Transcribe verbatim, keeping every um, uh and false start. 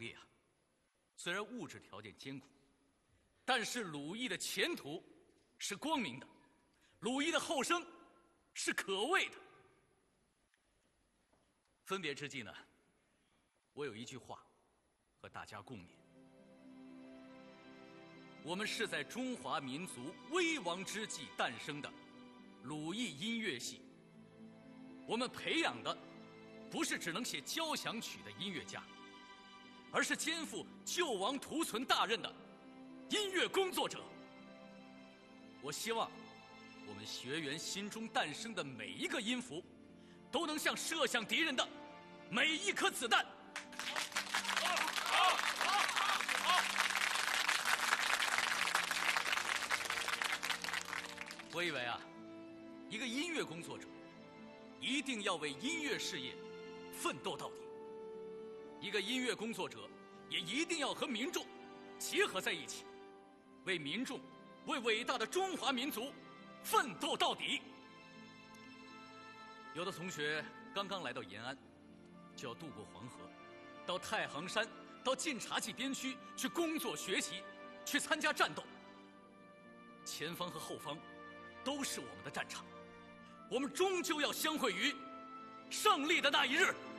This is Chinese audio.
烈啊，虽然物质条件艰苦，但是鲁艺的前途是光明的，鲁艺的后生是可畏的。分别之际呢，我有一句话和大家共勉：我们是在中华民族危亡之际诞生的鲁艺音乐系，我们培养的不是只能写交响曲的音乐家，而是肩负救亡图存大任的音乐工作者。我希望我们学员心中诞生的每一个音符，都能像射向敌人的每一颗子弹。我以为啊，一个音乐工作者一定要为音乐事业奋斗到底，一个音乐工作者也一定要和民众结合在一起，为民众，为伟大的中华民族奋斗到底。有的同学刚刚来到延安，就要渡过黄河，到太行山，到晋察冀边区去工作学习，去参加战斗。前方和后方都是我们的战场，我们终究要相会于胜利的那一日。